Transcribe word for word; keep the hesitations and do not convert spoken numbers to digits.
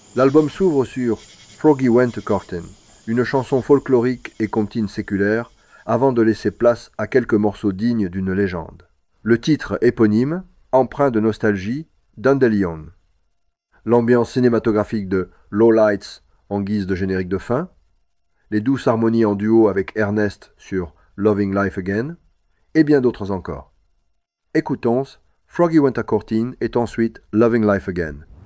L'album s'ouvre sur Froggy Went a Courtin, une chanson folklorique et comptine séculaire, avant de laisser place à quelques morceaux dignes d'une légende. Le titre éponyme, empreint de nostalgie, Dandelion. L'ambiance cinématographique de Low Lights en guise de générique de fin, les douces harmonies en duo avec Ernest sur Loving Life Again, et bien d'autres encore. Écoutons Froggy Went a Courtin et ensuite Loving Life Again.